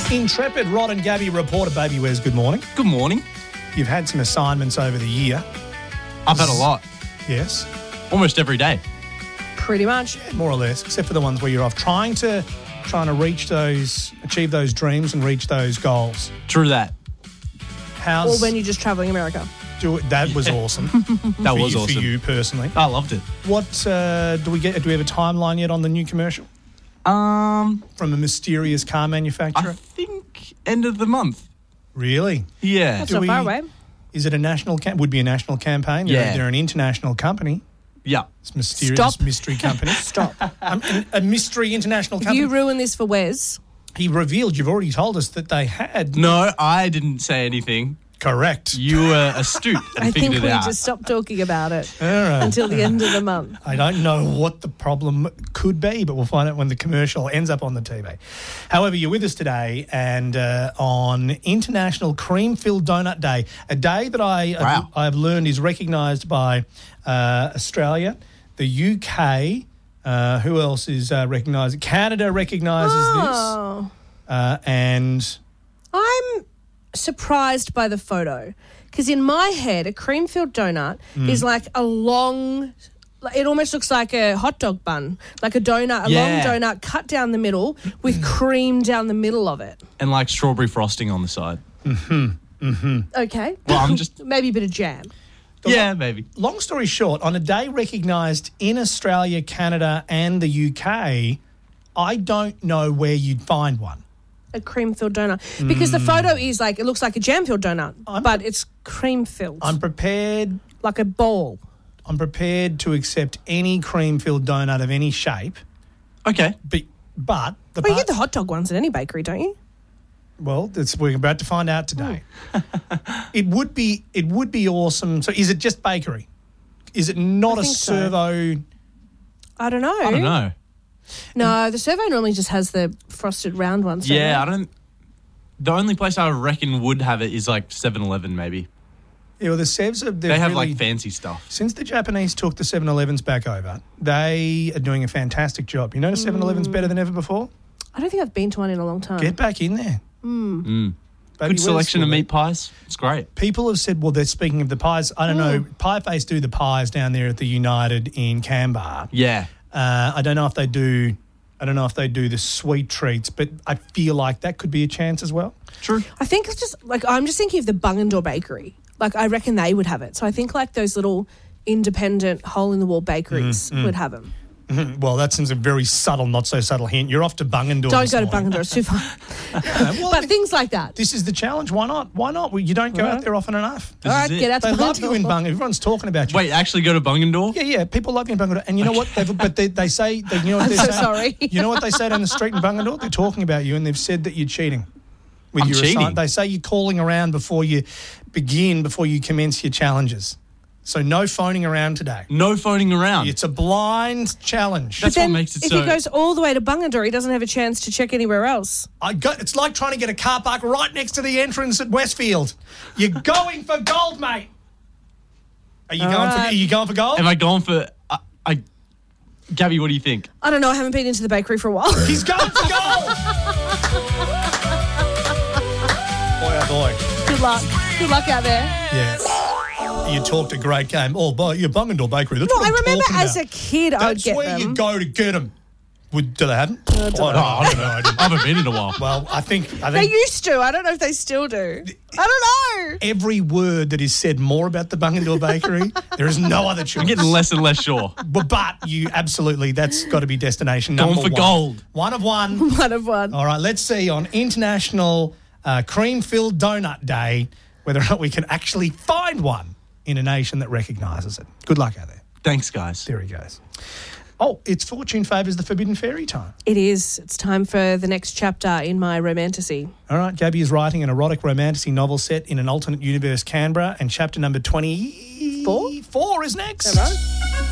Intrepid Rod and Gabby reporter. Baby Wes, good morning. Good morning. You've had some assignments over the year. I've had a lot. Yes. Almost every day. Pretty much. More or less, except for the ones where you're off trying to achieve those dreams and reach those goals. True that. Or when you're just travelling America. That was awesome. That was For awesome. you personally. I loved it. What do we have a timeline yet on the new commercial? From a mysterious car manufacturer? I think end of the month. Really? Yeah. That's not far away. Is it a national would be a national campaign? Yeah. They're an international company. Yeah. It's a mysterious Stop. mystery company. Stop. A mystery international If company. you ruin this for Wes, He revealed, you've already told us that they had. No, I didn't say anything. Correct. You were astute and I figured think it we out. just stop talking about it All right. until the end of the month. I don't know what the problem could be, but we'll find out when the commercial ends up on the TV. However, you're with us today and on International Cream-Filled Donut Day, a day that I've learned is recognised by Australia, the UK, who else is recognised? Canada recognises Oh. this. And I'm surprised by the photo because in my head, a cream-filled donut is like a long... It almost looks like a hot dog bun, like a donut, Yeah. long donut cut down the middle with cream down the middle of it. And like strawberry frosting on the side. Okay. Well, I'm just... Maybe a bit of jam. Yeah, maybe. long story short, on a day recognised in Australia, Canada and the UK, I don't know where you'd find one. A cream-filled donut. Because the photo is like, it looks like a jam-filled donut, but it's cream-filled. I'm prepared like a ball. to accept any cream-filled donut of any shape, Okay. but the Well, you get the hot dog ones at any bakery, don't you? we're about to find out today. It would be awesome. So, is it just bakery? Is it not I a think so. servo? I don't know. I don't know. No, the servo normally just has the frosted round ones. don't Yeah, they? I don't... The only place I reckon would have it is like 7-Eleven maybe. Yeah, well, the Sevs They have like fancy stuff. Since the Japanese took the 7-Elevens back over, they are doing a fantastic job. You notice 7-Eleven's better than ever before? I don't think I've been to one in a long time. Get back in there. Baby, Good selection of where's- meat pies. It's great. People have said, well, they're speaking of the pies. I don't know. Pie Face do the pies down there at the United in Canberra. Yeah. I don't know if they do the sweet treats, but I feel like that could be a chance as well. True. I think it's just like I'm just thinking of the Bungendore Bakery. Like I reckon they would have it. So I think like those little independent hole in the wall bakeries would have them. Well, that seems a very subtle, not so subtle hint. You're off to Bungendore. Don't this go to morning. Bungendore; it's too far. Well, But things like that. this is the challenge. Why not? Why not? Well, you don't go out there often enough. All right, is it. get out to They love you in Bungendore. Bungendore. Everyone's talking about you. Wait, actually go to Bungendore? Yeah. People love you in Bungendore. And you know what? They say, you know what I'm they're so saying? sorry. You know what they say down the street in Bungendore? They're talking about you, and they've said that you're cheating. With I'm your cheating? They say you're calling around before you commence your challenges. So no phoning around today. No phoning around. It's a blind challenge. That's But then what makes it if so... he goes all the way to Bungendore, he doesn't have a chance to check anywhere else. It's like trying to get a car park right next to the entrance at Westfield. You're going for gold, mate. Are you going for gold? Am I going for... Gabby, what do you think? I don't know. I haven't been into the bakery for a while. He's going for gold. Boy, oh boy. Good luck. Good luck out there. Yeah. You talked a great game. Oh, but your Bungendore Bakery. That's Well, what I I'm remember talking as about. a kid, I would That's get where them. you go to get them. Do they have them? I don't know. I haven't been in a while. Well, I think They used to. I don't know if they still do. I don't know. every word that is said more about the Bungendore Bakery, there is no other choice. I'm getting less and less sure. But you absolutely, that's got to be destination number Going for one. gold. One of one. One of one. All right, let's see on International Cream-Filled Donut Day whether or not we can actually find one in a nation that recognises it. Good luck out there. Thanks, guys. There he goes. Oh, it's Fortune Favours the Forbidden Fairy time. It is. It's time for the next chapter in my romantasy. All right, Gabby is writing an erotic romantasy novel set in an alternate universe, Canberra, and chapter number 24 is next. All right.